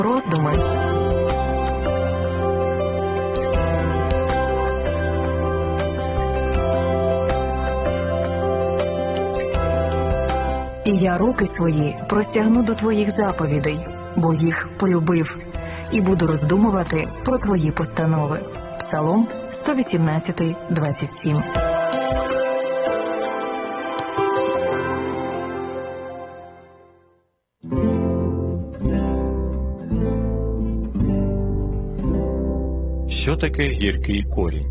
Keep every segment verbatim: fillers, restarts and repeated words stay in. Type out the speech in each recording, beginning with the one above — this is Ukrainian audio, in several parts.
Роздуми. І я руки свої простягну до твоїх заповідей, бо їх полюбив, і буду роздумувати про твої постанови. Псалом сто вісімнадцять, двадцять сім. Що таке гіркий корінь?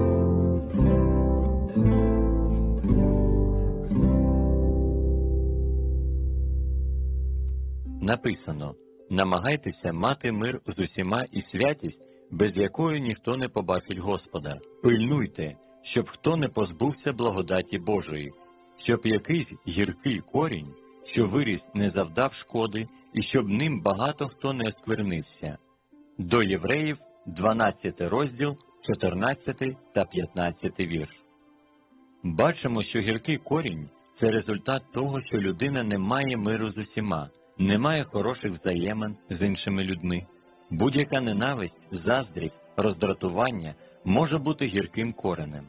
Написано: намагайтеся мати мир з усіма і святість, без якої ніхто не побачить Господа. Пильнуйте, щоб хто не позбувся благодаті Божої, щоб якийсь гіркий корінь, що виріс, не завдав шкоди, і щоб ним багато хто не осквернився. До Євреїв, дванадцятий розділ, чотирнадцятий та п'ятнадцятий вірш. Бачимо, що гіркий корінь – це результат того, що людина не має миру з усіма, не має хороших взаємин з іншими людьми. Будь-яка ненависть, заздрість, роздратування може бути гірким коренем.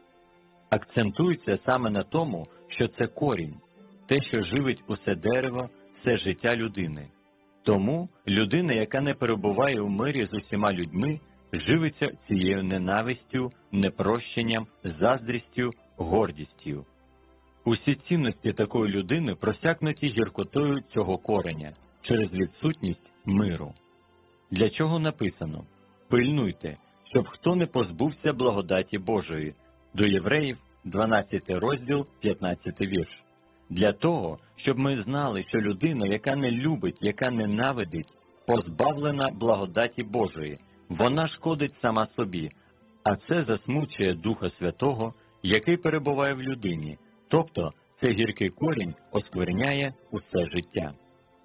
Акцентується саме на тому, що це корінь, те, що живить усе дерево, все життя людини. Тому людина, яка не перебуває у мирі з усіма людьми, живиться цією ненавистю, непрощенням, заздрістю, гордістю. Усі цінності такої людини просякнуті гіркотою цього кореня через відсутність миру. Для чого написано: «Пильнуйте, щоб хто не позбувся благодаті Божої» до Євреїв, дванадцятий розділ, п'ятнадцятий вірш. Для того, щоб ми знали, що людина, яка не любить, яка ненавидить, позбавлена благодаті Божої, вона шкодить сама собі, а це засмучує Духа Святого, який перебуває в людині, тобто цей гіркий корінь оскверняє усе життя.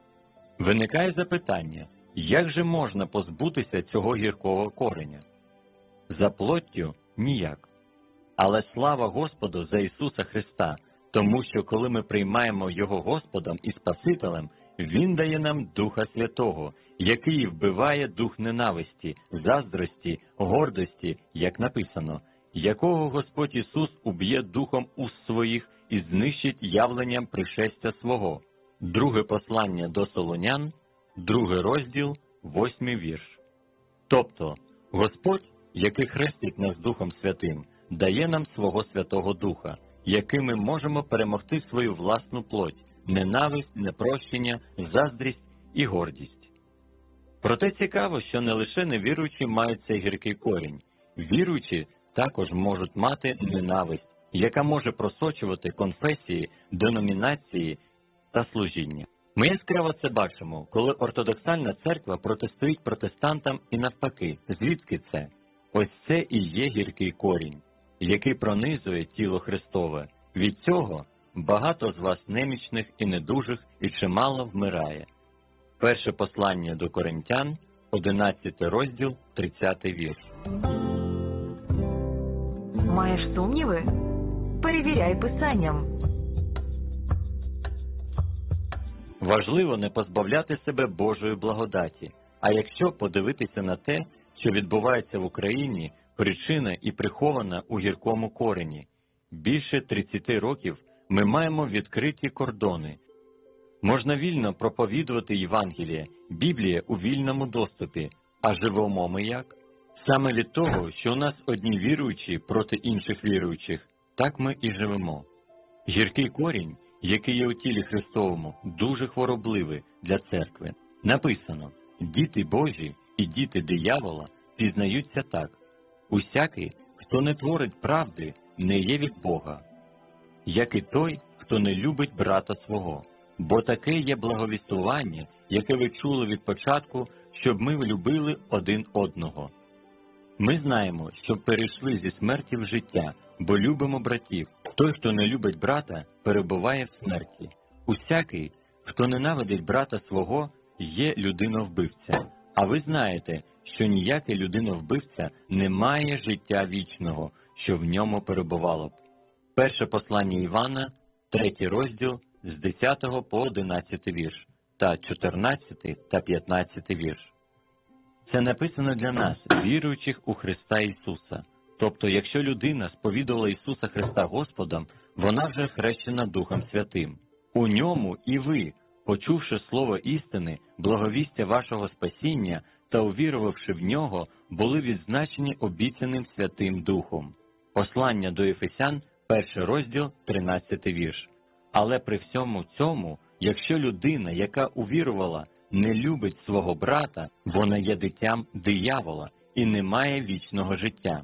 Виникає запитання, як же можна позбутися цього гіркого кореня? За плоттю – ніяк. Але слава Господу за Ісуса Христа, тому що коли ми приймаємо Його Господом і Спасителем, Він дає нам Духа Святого, який вбиває дух ненависті, заздрості, гордості, як написано, якого Господь Ісус уб'є духом уст своїх і знищить явленням пришестя свого. Друге послання до Солонян, другий розділ, восьмий вірш. Тобто, Господь, який хрестить нас Духом Святим, дає нам свого Святого Духа, яким ми можемо перемогти свою власну плоть, ненависть, непрощення, заздрість і гордість. Проте цікаво, що не лише невіруючі мають цей гіркий корінь. Віруючі також можуть мати ненависть, яка може просочувати конфесії, деномінації та служіння. Ми яскраво це бачимо, коли ортодоксальна церква протистоїть протестантам і навпаки. Звідки це? Ось це і є гіркий корінь, який пронизує тіло Христове. Від цього багато з вас немічних і недужих і чимало вмирає. Перше послання до Коринтян, одинадцятий розділ, тридцятий вірш. Маєш сумніви? Перевіряй Писанням. Важливо не позбавляти себе Божої благодаті. А якщо подивитися на те, що відбувається в Україні, причина і прихована у гіркому корені. Більше тридцяти років ми маємо відкриті кордони. Можна вільно проповідувати Євангеліє, Біблія у вільному доступі. А живемо ми як? Саме від того, що у нас одні віруючі проти інших віруючих, так ми і живемо. Гіркий корінь, який є у тілі Христовому, дуже хворобливий для церкви. Написано: «Діти Божі і діти диявола пізнаються так. Усякий, хто не творить правди, не є від Бога, як і той, хто не любить брата свого. Бо таке є благовістування, яке ви чули від початку, щоб ми любили один одного. Ми знаємо, що перейшли зі смерті в життя, бо любимо братів. Той, хто не любить брата, перебуває в смерті. Усякий, хто ненавидить брата свого, є людиновбивця. А ви знаєте, що ніякий людиновбивця не має життя вічного, що в ньому перебувало б». Перше послання Івана, третій розділ, з десятого по одинадцятий вірш. та чотирнадцятий та п'ятнадцятий вірш. Це написано для нас, віруючих у Христа Ісуса. Тобто, якщо людина сповідувала Ісуса Христа Господом, вона вже хрещена Духом Святим. У ньому і ви, почувши слово істини, благовістя вашого спасіння та увірувавши в нього, були відзначені обіцяним Святим Духом. Послання до Ефесян, перший розділ, тринадцятий вірш. Але при всьому цьому, якщо людина, яка увірувала, не любить свого брата, вона є дитям диявола і не має вічного життя.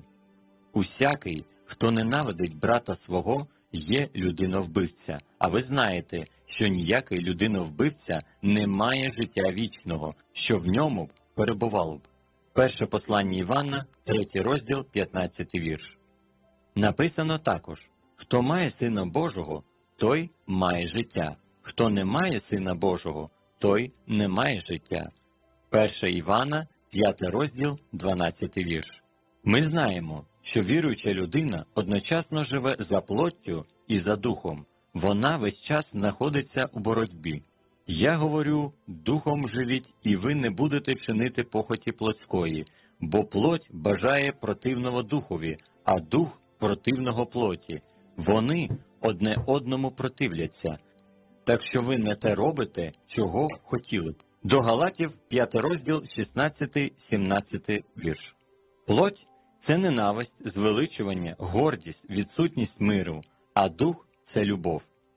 Усякий, хто ненавидить брата свого, є людиновбивця, а ви знаєте, що ніякий людиновбивця не має життя вічного, що в ньому перебувало б. Перше послання Івана, третій розділ, п'ятнадцятий вірш. Написано також: хто має Сина Божого, той має життя, хто не має Сина Божого, той не має життя. Перше Івана, п'ятий розділ, дванадцятий вірш. Ми знаємо, що віруюча людина одночасно живе за плоттю і за духом. Вона весь час знаходиться у боротьбі. Я говорю, духом живіть, і ви не будете чинити похоті плотської, бо плоть бажає противного духові, а дух противного плоті. Вони одне одному противляться. Так що ви не те робите, чого хотіли б. До Галатів, п'ятий розділ, шістнадцятий сімнадцятий вірш. Плоть – це ненависть, звеличування, гордість, відсутність миру, а дух – це любов.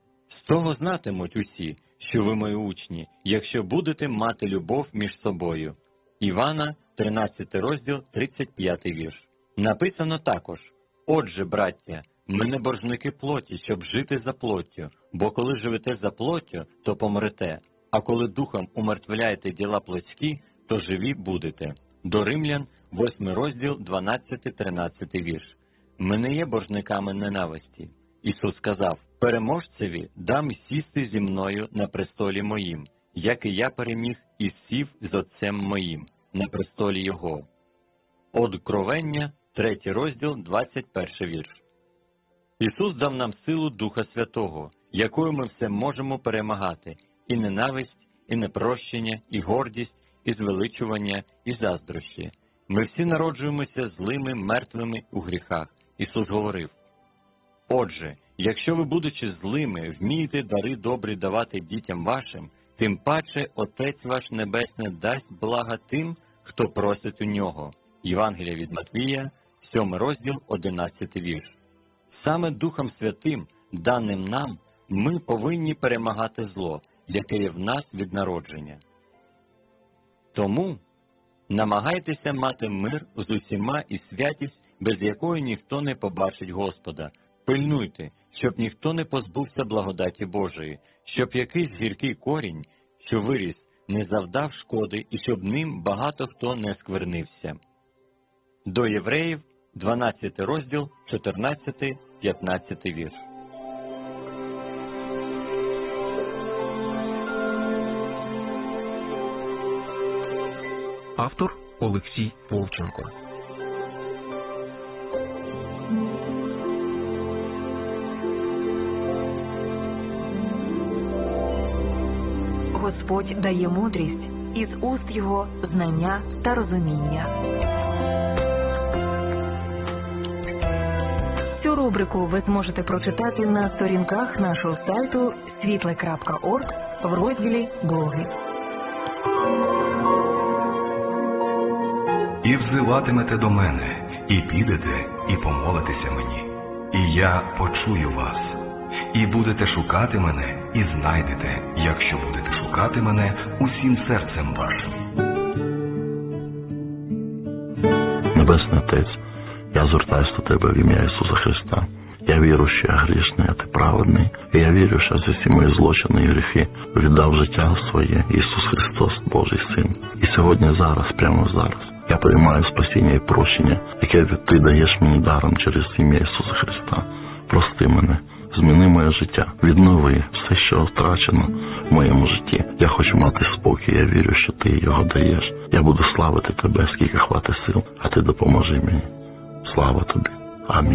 З того знатимуть усі, що ви мої учні, якщо будете мати любов між собою. Івана, тринадцятий розділ, тридцять п'ятий вірш. Написано також: «Отже, браття, ми не боржники плоті, щоб жити за плоттю, бо коли живете за плоттю, то помрете, а коли духом умертвляєте діла плотські, то живі будете». До Римлян, восьмий розділ, дванадцятий-тринадцятий вірш. Ми не є боржниками ненависті. Ісус сказав: «Переможцеві дам сісти зі мною на престолі моїм, як і я переміг і сів з Отцем моїм на престолі Його». Откровення, третій розділ, двадцять перший вірш. Ісус дав нам силу Духа Святого, якою ми все можемо перемагати, і ненависть, і непрощення, і гордість, і звеличування, і заздрощі. Ми всі народжуємося злими, мертвими у гріхах. Ісус говорив: «Отже, якщо ви, будучи злими, вмієте дари добрі давати дітям вашим, тим паче Отець ваш Небесний дасть блага тим, хто просить у Нього». Євангелія від Матвія, сьомий розділ, одинадцятий вірш. Саме Духом Святим, даним нам, ми повинні перемагати зло, яке є в нас від народження. Тому намагайтеся мати мир з усіма і святість, без якої ніхто не побачить Господа. Пильнуйте, щоб ніхто не позбувся благодаті Божої, щоб якийсь гіркий корінь, що виріс, не завдав шкоди, і щоб ним багато хто не сквернився. До Євреїв, дванадцятий розділ, чотирнадцятий-п'ятнадцятий вірш. Автор Олексій Вовченко. Господь дає мудрість, із уст його знання та розуміння. Цю рубрику ви зможете прочитати на сторінках нашого сайту світле крапка орг в розділі «Блоги». І взиватимете до мене, і підете, і помолитеся мені, і я почую вас. І будете шукати мене, і знайдете, якщо будете шукати мене усім серцем вашим. Небесний Отець, я звертаюся до Тебе в ім'я Ісуса Христа. Я вірю, що я грішний, а Ти праведний. І я вірю, що за всі мої злочини і гріхи віддав життя своє Ісус Христос, Божий Син. І сьогодні, зараз, прямо зараз, я приймаю спасіння і прощення, яке Ти даєш мені даром через ім'я Ісуса Христа. Прости мене, зміни моє життя, віднови все, що втрачено в моєму житті. Я хочу мати спокій, я вірю, що Ти його даєш. Я буду славити Тебе, скільки хватить сил, а Ти допоможи мені. Слава Тобі. Амінь.